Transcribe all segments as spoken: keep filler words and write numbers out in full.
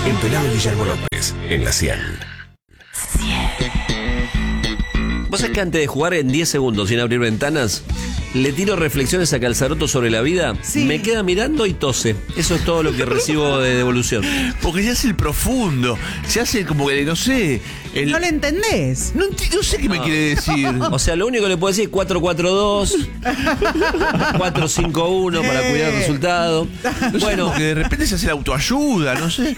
El pelado Guillermo López, en la cien. ¿Vos sabés que antes de jugar en diez segundos sin abrir ventanas, le tiro reflexiones a Calzaroto sobre la vida? Sí. Me queda mirando y tose. Eso es todo lo que recibo de devolución. Porque se hace el profundo, se hace como que, no sé... El... ¿No le entendés? No, enti- no sé qué me No. quiere decir. O sea, lo único que le puedo decir es cuatro cuatro dos, cuatro cinco uno para cuidar el resultado. No sé, Bueno, como que de repente se hace la autoayuda, no sé.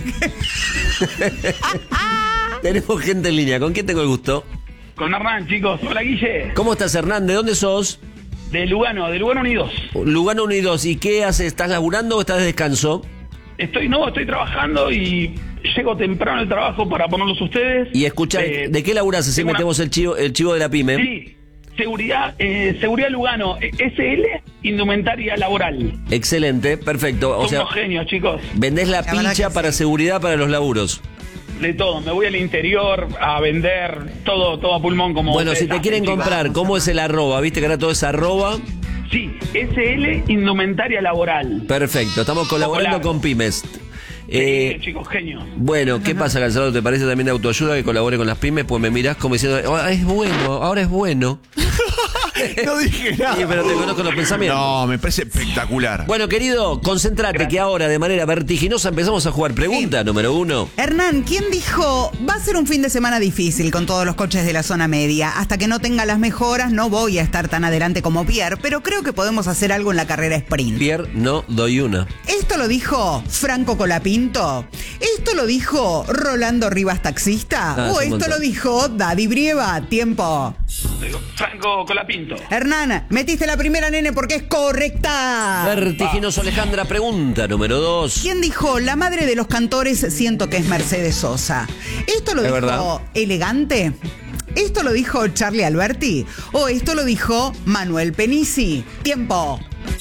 tenemos gente en línea. ¿Con quién tengo el gusto? Con Hernán, chicos. Hola, Guille. ¿Cómo estás, Hernán? ¿De dónde sos? De Lugano, de Lugano Unidos. Lugano Unidos. ¿Y qué haces? ¿Estás laburando o estás de descanso? Estoy, no, estoy trabajando y llego temprano al trabajo para ponerlos a ustedes. Y escucha, Eh, ¿de qué laburás? Así tengo una- metemos el chivo, el chivo de la pyme. Sí, seguridad, eh, seguridad Lugano, eh, S L, indumentaria laboral. Excelente, perfecto. O Son sea, unos genios, chicos. vendés la, La verdad pincha que para sí. seguridad para los laburos. De todo, me voy al interior a vender todo, todo a pulmón como Bueno, ustedes si te hacen, quieren chicos. comprar, ¿cómo es el arroba? ¿Viste que ahora todo es arroba? Sí, S L, indumentaria laboral. Perfecto, estamos colaborando largo. con pymes. Sí, Eh, chicos, genios. bueno, ¿qué pasa, Calzado? ¿Te parece también de autoayuda que colabore con las pymes? Pues me mirás como diciendo, "Oh, es bueno, ahora es bueno". No dije nada. Sí, pero te conozco los pensamientos. No, me parece espectacular. Bueno, querido, concentrate que ahora de manera vertiginosa empezamos a jugar. Pregunta número uno. Hernán, ¿quién dijo va a ser un fin de semana difícil con todos los coches de la zona media? Hasta que no tenga las mejoras no voy a estar tan adelante como Pierre, pero creo que podemos hacer algo en la carrera sprint. Pierre, no doy una. ¿Esto lo dijo Franco Colapinto? ¿Esto lo dijo Rolando Rivas Taxista? Ah, es ¿O un esto montón. lo dijo Daddy Brieva? Tiempo. Digo, Franco Colapinto. Hernán, metiste la primera, nene, porque es correcta. Vertiginoso, Alejandra. Pregunta número dos. ¿Quién dijo la madre de los cantores siento que es Mercedes Sosa? ¿Esto lo Es dijo verdad. Elegante? ¿Esto lo dijo Charlie Alberti? ¿O esto lo dijo Manuel Penisi? Tiempo.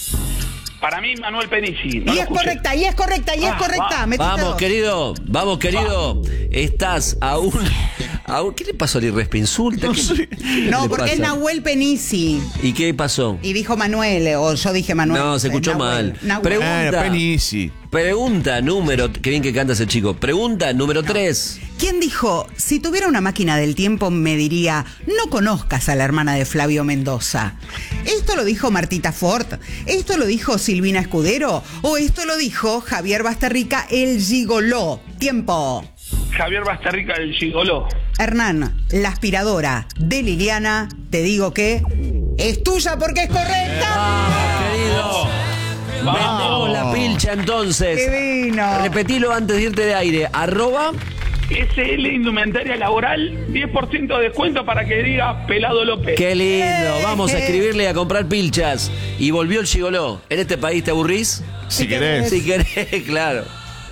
Para mí, Manuel Penisi. No y lo es escuché. correcta, y es correcta, y es Ah, correcta. va. Metiste Vamos, dos. querido. Vamos, querido. Estás a un, a un- ¿Qué le pasó al irrespe? ¿Insulta? No ¿Qué- sé. qué No, le porque es pasa? Nahuel Penisi. ¿Y qué pasó? Y dijo Manuel, o yo dije Manuel. No, se escuchó Nahuel. mal. Nahuel. Pregunta. Bueno, Penisi. Pregunta número... Qué bien que canta ese chico. Pregunta número tres. ¿Quién dijo, si tuviera una máquina del tiempo me diría, no conozcas a la hermana de Flavio Mendoza? ¿Esto lo dijo Martita Ford? ¿Esto lo dijo Silvina Escudero? ¿O esto lo dijo Javier Basterrica, el gigoló? Tiempo. Javier Basterrica, el gigoló. Hernán, la aspiradora de Liliana, te digo que es tuya porque es correcta. Vamos, querido. Vamos. Vendemos la pilcha entonces. ¡Qué vino! Repetilo antes de irte de aire. Arroba. S L, indumentaria laboral, diez por ciento de descuento para que diga Pelado López. Qué lindo. Eh. Vamos a escribirle y a comprar pilchas. Y volvió el gigoló. ¿En este país te aburrís? Si querés. Si querés, claro.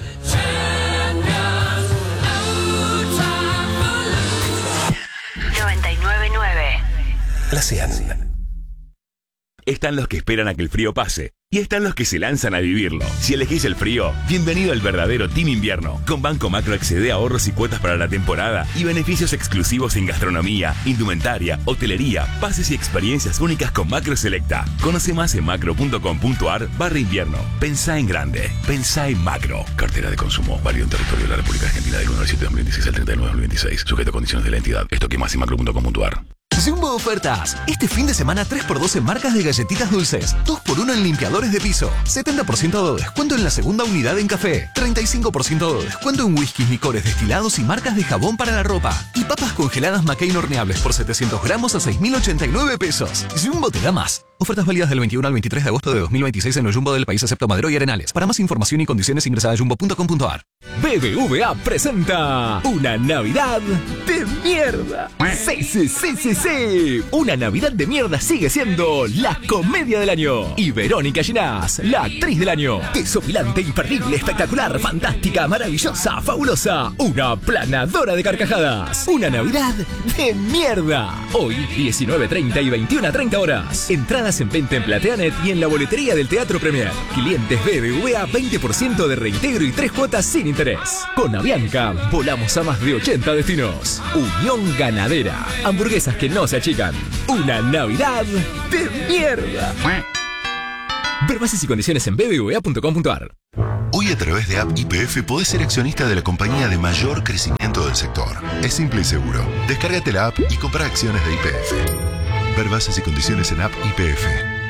noventa y nueve punto nueve. La cien. Están los que esperan a que el frío pase y están los que se lanzan a vivirlo. Si elegís el frío, bienvenido al verdadero Team Invierno. Con Banco Macro accede a ahorros y cuotas para la temporada y beneficios exclusivos en gastronomía, indumentaria, hotelería, pases y experiencias únicas con Macro Selecta. Conoce más en macro.com.ar barra invierno. Pensá en grande. Pensá en Macro. Cartera de consumo. Válido en territorio de la República Argentina del uno del siete de dos mil veintiséis al treinta y nueve de dos mil veintiséis. Sujeto a condiciones de la entidad. Esto que más en macro.com.ar. Jumbo Ofertas. Este fin de semana tres por dos en marcas de galletitas dulces. dos por uno en limpiadores de piso. setenta por ciento de descuento en la segunda unidad en café. treinta y cinco por ciento de descuento en whiskies, licores destilados y marcas de jabón para la ropa. Y papas congeladas McCain horneables por setecientos gramos a seis mil ochenta y nueve pesos. Jumbo te da más. Ofertas válidas del veintiuno al veintitrés de agosto de dos mil veintiséis en los Jumbo del país excepto Madero y Arenales. Para más información y condiciones ingresa a jumbo punto com punto ar. B B V A presenta una Navidad de mierda. Sí, sí, sí, sí, sí. Una Navidad de mierda sigue siendo la comedia del año. Y Verónica Ginás, la actriz del año. Desopilante, imperdible, espectacular, fantástica, maravillosa, fabulosa. Una planadora de carcajadas. Una Navidad de mierda. Hoy, diecinueve treinta y veintiuno treinta horas. Entradas en venta en Plateanet y en la boletería del Teatro Premier. Clientes B B V A, veinte por ciento de reintegro y tres cuotas sin interés. Con Avianca, volamos a más de ochenta destinos. Unión Ganadera. Hamburguesas que no se achican. Una Navidad de mierda. Ver bases y condiciones en b b v a punto com punto ar. Hoy Hoy a través de App Y P F podés ser accionista de la compañía de mayor crecimiento del sector. Es simple y seguro. Descárgate la app y compra acciones de Y P F. Ver bases y condiciones en App Y P F.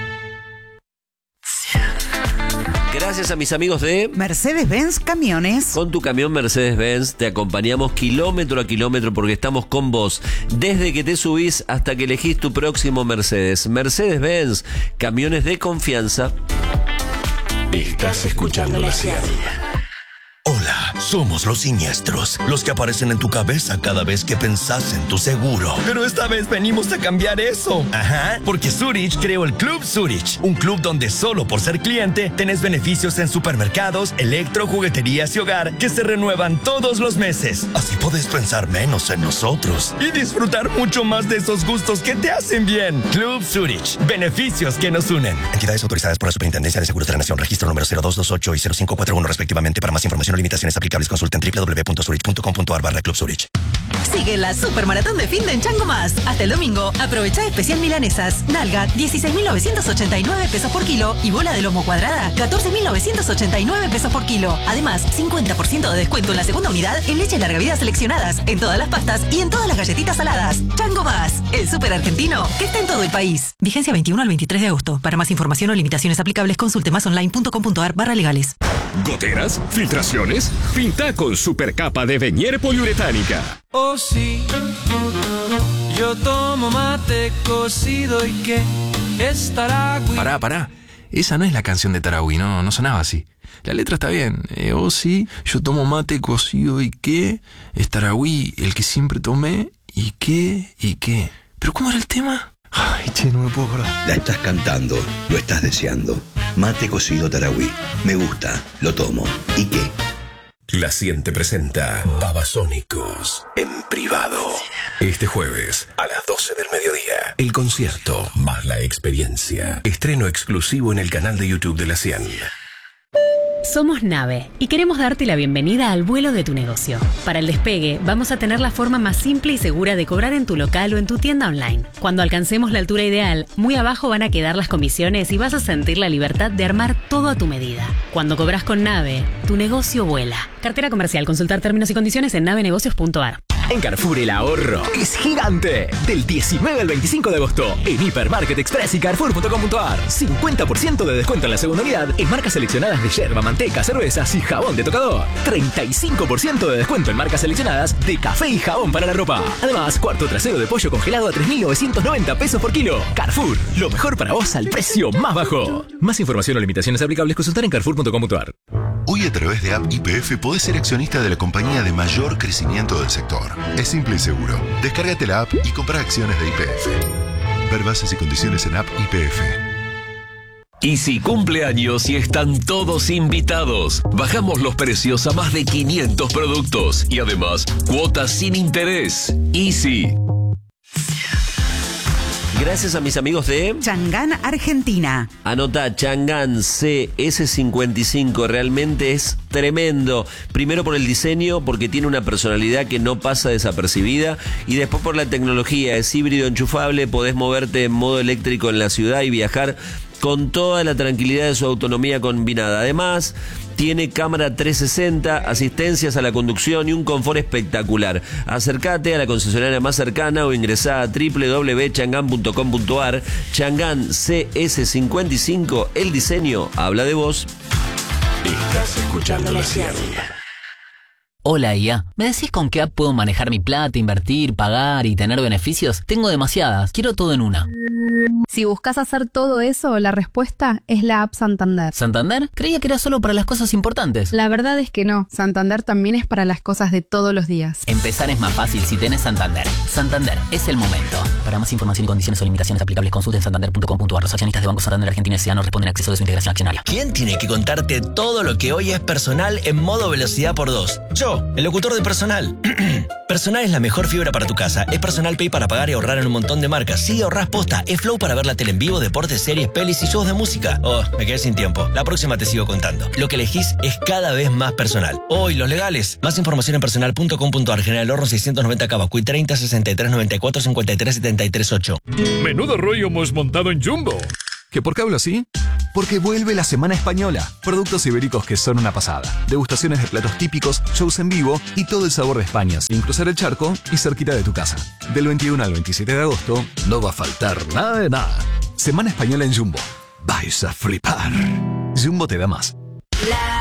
Gracias a mis amigos de Mercedes-Benz Camiones. Con tu camión Mercedes-Benz te acompañamos kilómetro a kilómetro porque estamos con vos desde que te subís hasta que elegís tu próximo Mercedes. Mercedes-Benz, camiones de confianza. Estás escuchando la Cian. Hola, somos los siniestros, los que aparecen en tu cabeza cada vez que pensás en tu seguro. Pero esta vez venimos a cambiar eso. Ajá, porque Zurich creó el Club Zurich, un club donde solo por ser cliente tenés beneficios en supermercados, electro, jugueterías y hogar que se renuevan todos los meses. Así podés pensar menos en nosotros y disfrutar mucho más de esos gustos que te hacen bien. Club Zurich, beneficios que nos unen. Entidades autorizadas por la Superintendencia de Seguros de la Nación, registro número cero dos dos ocho y cero cinco cuatro uno respectivamente. Para más información o limitaciones aplicables, consulta en doble u doble u doble u punto zurich punto com punto a r barra Club Zurich. Sigue la supermaratón de fin de en Chango Más. Hasta el domingo, aprovecha especial milanesas. Nalga, dieciséis mil novecientos ochenta y nueve pesos por kilo. Y bola de lomo cuadrada, catorce mil novecientos ochenta y nueve pesos por kilo. Además, cincuenta por ciento de descuento en la segunda unidad en leche larga vida seleccionadas, en todas las pastas y en todas las galletitas saladas. Chango Más, el súper argentino que está en todo el país. Vigencia veintiuno al veintitrés de agosto. Para más información o limitaciones aplicables, consulte más online punto com punto a r barra legales. ¿Goteras? ¿Filtraciones? Pinta con supercapa de Venier poliuretánica. Oh sí, yo tomo mate cocido y que es Taragüí. Pará, pará. Esa no es la canción de Taragüí, no, no sonaba así. La letra está bien. Eh, oh sí, yo tomo mate cocido y que es Taragüí, el que siempre tomé y que, y que. ¿Pero cómo era el tema? Ay, che, no me puedo acordar. La estás cantando, lo estás deseando. Mate cocido Taragüí. Me gusta, lo tomo. ¿Y qué? La Cian te presenta Babasónicos en privado. Este jueves a las doce del mediodía. El concierto más la experiencia. Estreno exclusivo en el canal de YouTube de la Cian. Somos Nave y queremos darte la bienvenida al vuelo de tu negocio. Para el despegue, vamos a tener la forma más simple y segura de cobrar en tu local o en tu tienda online. Cuando alcancemos la altura ideal, muy abajo van a quedar las comisiones y vas a sentir la libertad de armar todo a tu medida. Cuando cobras con Nave, tu negocio vuela. Cartera comercial. Consultar términos y condiciones en nave negocios punto a r. En Carrefour el ahorro es gigante. Del diecinueve al veinticinco de agosto en Hipermarket Express y Carrefour punto com punto a r. cincuenta por ciento de descuento en la segunda unidad en marcas seleccionadas de yerba, manteca, cervezas y jabón de tocador. treinta y cinco por ciento de descuento en marcas seleccionadas de café y jabón para la ropa. Además, cuarto trasero de pollo congelado a tres mil novecientos noventa pesos por kilo. Carrefour, lo mejor para vos al precio más bajo. Más información o limitaciones aplicables, consultar en carrefour punto com punto a r. Hoy a través de App Y P F podés ser accionista de la compañía de mayor crecimiento del sector. Es simple y seguro. Descárgate la app y compra acciones de Y P F. Ver bases y condiciones en App Y P F. Easy cumpleaños y están todos invitados. Bajamos los precios a más de quinientos productos y además cuotas sin interés. Easy. Gracias a mis amigos de Chang'an Argentina. Anota, Chang'an C S cincuenta y cinco, realmente es tremendo. Primero por el diseño, porque tiene una personalidad que no pasa desapercibida, y después por la tecnología. Es híbrido enchufable, podés moverte en modo eléctrico en la ciudad y viajar con toda la tranquilidad de su autonomía combinada. Además, tiene cámara trescientos sesenta, asistencias a la conducción y un confort espectacular. Acércate a la concesionaria más cercana o ingresá a doble u doble u doble u punto chang'an punto com punto a r. Chang'an C S cincuenta y cinco, el diseño habla de vos. Estás escuchando la Cian. Hola I A, ¿me decís con qué app puedo manejar mi plata, invertir, pagar y tener beneficios? Tengo demasiadas, quiero todo en una. Si buscas hacer todo eso, la respuesta es la app Santander. ¿Santander? Creía que era solo para las cosas importantes. La verdad es que no, Santander también es para las cosas de todos los días. Empezar es más fácil si tenés Santander. Santander, es el momento. Para más información y condiciones o limitaciones aplicables, consulta en santander punto com punto a r. Los accionistas de Banco Santander Argentina S A no responden a acceso de su integración accionaria. ¿Quién tiene que contarte todo lo que hoy es personal en modo velocidad por dos? Yo, el locutor de Personal. Personal es la mejor fibra para tu casa. Es Personal Pay para pagar y ahorrar en un montón de marcas. Sí, ahorrás posta. Es Flow para ver la tele en vivo, deportes, series, pelis y shows de música. Oh, me quedé sin tiempo. La próxima te sigo contando. Lo que elegís es cada vez más personal. Oh, y los legales. Más información en personal punto com punto a r. General Horno seiscientos noventa Cavacuy treinta sesenta y tres noventa y cuatro cincuenta y tres setenta y tres ocho. Menudo rollo hemos montado en Jumbo. ¿Que por qué hablo así? porque vuelve la Semana Española. Productos ibéricos que son una pasada. Degustaciones de platos típicos, shows en vivo y todo el sabor de España, sin cruzar el charco y cerquita de tu casa. Del veintiuno al veintisiete de agosto, no va a faltar nada de nada. Semana Española en Jumbo. Vais a flipar. Jumbo te da más. La